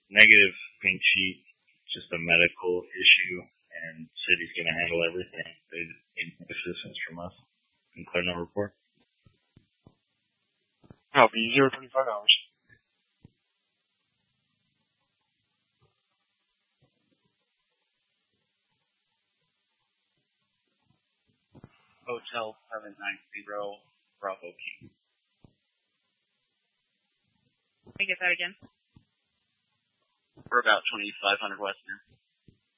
negative pink sheet, just a medical issue, and city's going to handle everything. They need assistance from us. And clear no report. I'll be $0.25. Hotel 790 Bravo Key. Can I get that again? We're about 2500 West now.